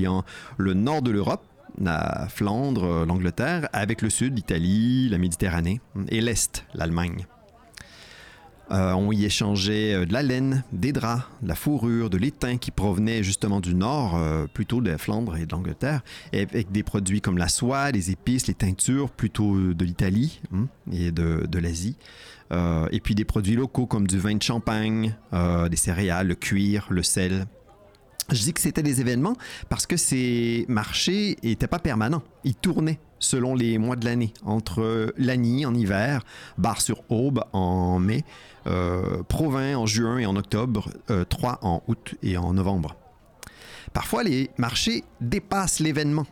Le nord de l'Europe, la Flandre, l'Angleterre, avec le sud, l'Italie, la Méditerranée, et l'est, l'Allemagne. On y échangeait de la laine, des draps, de la fourrure, de l'étain qui provenait justement du nord, plutôt de la Flandre et de l'Angleterre, et avec des produits comme la soie, les épices, les teintures, plutôt de l'Italie et de l'Asie. Et puis des produits locaux comme du vin de Champagne, des céréales, le cuir, le sel. Je dis que c'était des événements parce que ces marchés n'étaient pas permanents. Ils tournaient selon les mois de l'année. Entre Lagny en hiver, Bar-sur-Aube en mai, Provins en juin et en octobre, Troyes en août et en novembre. Parfois, les marchés dépassent l'événement.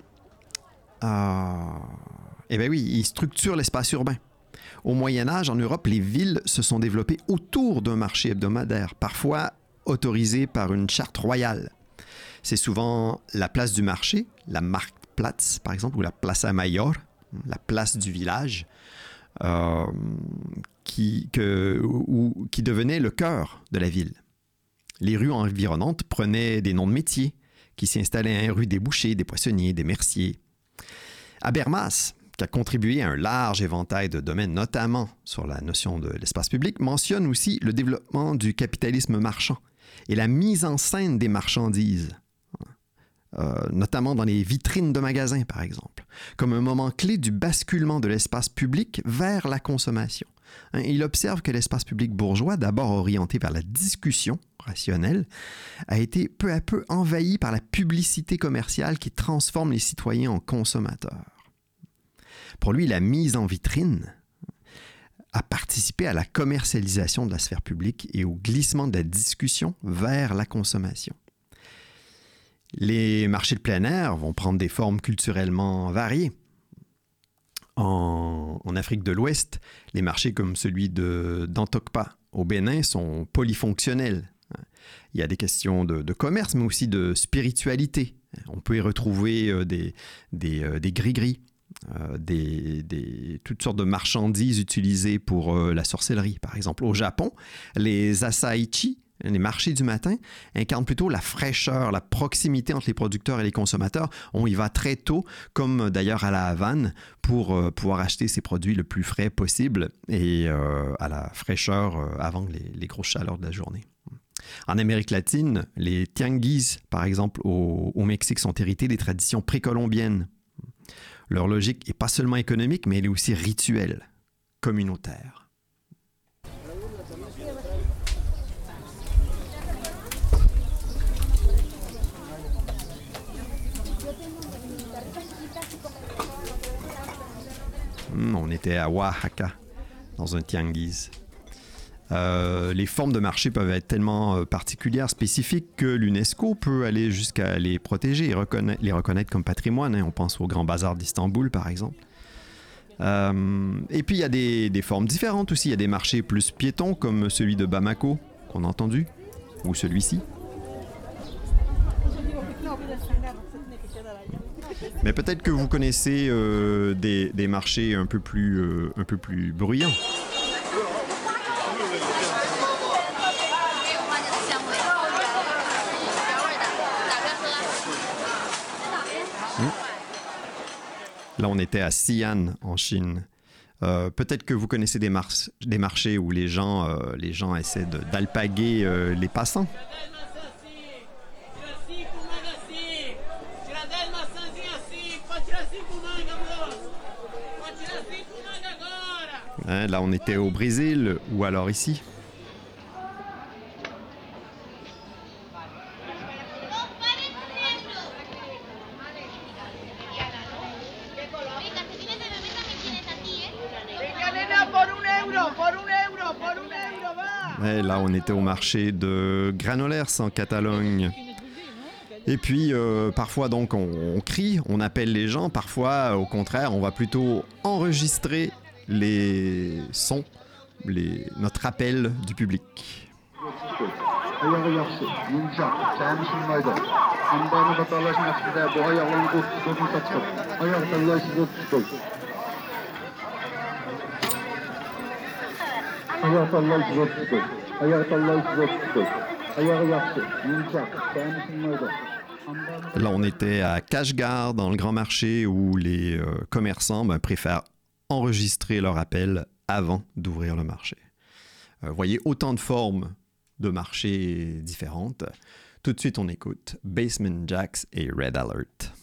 Eh bien oui, ils structurent l'espace urbain. Au Moyen-Âge, en Europe, les villes se sont développées autour d'un marché hebdomadaire, parfois autorisé par une charte royale. C'est souvent la place du marché, la Marktplatz par exemple, ou la Plaza Mayor, la place du village, qui devenait le cœur de la ville. Les rues environnantes prenaient des noms de métiers qui s'y installaient, rue des bouchers, des poissonniers, des merciers. Habermas, qui a contribué à un large éventail de domaines, notamment sur la notion de l'espace public, mentionne aussi le développement du capitalisme marchand et la mise en scène des marchandises, notamment dans les vitrines de magasins, par exemple, comme un moment clé du basculement de l'espace public vers la consommation. Il observe que l'espace public bourgeois, d'abord orienté vers la discussion rationnelle, a été peu à peu envahi par la publicité commerciale qui transforme les citoyens en consommateurs. Pour lui, la mise en vitrine a participé à la commercialisation de la sphère publique et au glissement de la discussion vers la consommation. Les marchés de plein air vont prendre des formes culturellement variées. En Afrique de l'Ouest, les marchés comme celui d'Antokpa au Bénin sont polyfonctionnels. Il y a des questions de commerce, mais aussi de spiritualité. On peut y retrouver des gris-gris, toutes sortes de marchandises utilisées pour la sorcellerie. Par exemple, au Japon, les asaichi, les marchés du matin, incarnent plutôt la fraîcheur, la proximité entre les producteurs et les consommateurs. On y va très tôt, comme d'ailleurs à la Havane, pour pouvoir acheter ses produits le plus frais possible et à la fraîcheur avant les grosses chaleurs de la journée. En Amérique latine, les tianguis, par exemple, au Mexique, sont hérités des traditions précolombiennes. Leur logique n'est pas seulement économique, mais elle est aussi rituelle, communautaire. On était à Oaxaca, dans un tianguis. Les formes de marché peuvent être tellement particulières, spécifiques, que l'UNESCO peut aller jusqu'à les protéger et les reconnaître comme patrimoine. On pense au Grand Bazar d'Istanbul, par exemple. Et puis, il y a des formes différentes aussi. Il y a des marchés plus piétons, comme celui de Bamako, qu'on a entendu, ou celui-ci. Mais peut-être que vous connaissez des marchés un peu plus bruyants. Là, on était à Xi'an, en Chine. Peut-être que vous connaissez des marchés où les gens essaient d'alpaguer les passants. Là, on était au Brésil, ou alors ici. Là, on était au marché de Granollers en Catalogne. Et puis, parfois, donc, on crie, on appelle les gens. Parfois, au contraire, on va plutôt enregistrer les sons, notre appel du public. Là, on était à Kashgar, dans le grand marché, où les commerçants préfèrent enregistrer leur appel avant d'ouvrir le marché. Voyez, autant de formes de marché différentes. Tout de suite, on écoute Basement Jaxx et Red Alert.